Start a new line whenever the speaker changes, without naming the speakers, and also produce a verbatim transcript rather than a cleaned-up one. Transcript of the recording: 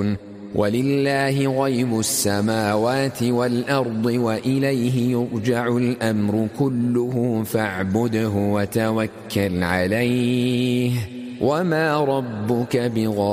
يعلمون ولله غيب السماوات والأرض وإليه يرجع الأمر كله فاعبده وتوكل عليه وما ربك بغافل